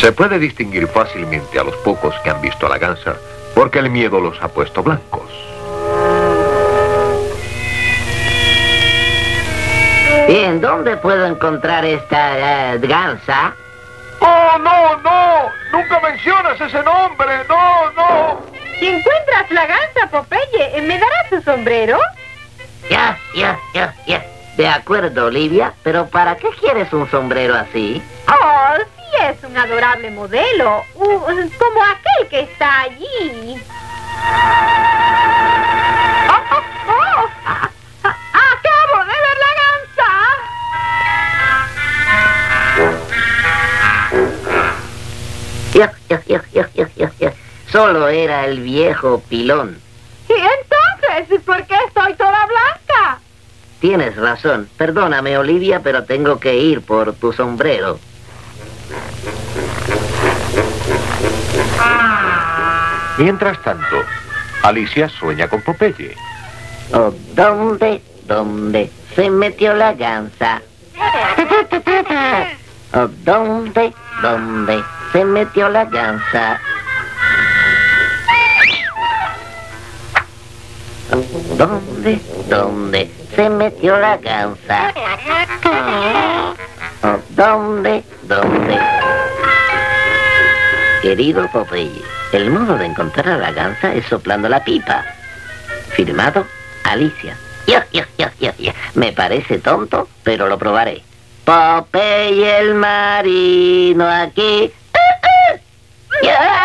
Se puede distinguir fácilmente a los pocos que han visto a la gansa porque el miedo los ha puesto blancos. Bien, ¿dónde puedo encontrar esta gansa? ¡Oh, no, no! ¡Nunca mencionas ese nombre! ¡No, no! Si encuentras la gansa, Popeye, ¿me darás su sombrero? Ya. De acuerdo, Olivia, pero ¿para qué quieres un sombrero así? Oh, sí es un adorable modelo, como aquel que está allí. ¡Acabo de ver la gansa! Solo era el viejo pilón. ¿Y entonces por qué estoy toda blanca? Tienes razón. Perdóname, Olivia, pero tengo que ir por tu sombrero. Mientras tanto, Alicia sueña con Popeye. Oh, ¿dónde se metió la gansa? Oh, ¿dónde se metió la gansa? ¿Dónde se metió la gansa? Oh, ¿dónde? Querido Popeye, el modo de encontrar a la gansa es soplando la pipa. Firmado, Alicia. Me parece tonto, pero lo probaré. Popeye el marino aquí. ¡Ya!